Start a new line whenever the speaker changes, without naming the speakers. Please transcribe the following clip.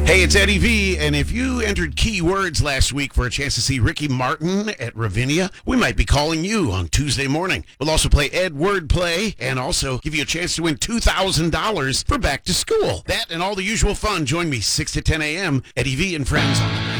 Hey, it's Eddie V, and if you entered keywords last week for a chance to see Ricky Martin at Ravinia, we might be calling you on Tuesday morning. We'll also play Ed Wordplay and also give you a chance to win $2,000 for back to school. That and all the usual fun. Join me 6 to 10 a.m. Eddie V and Friends on the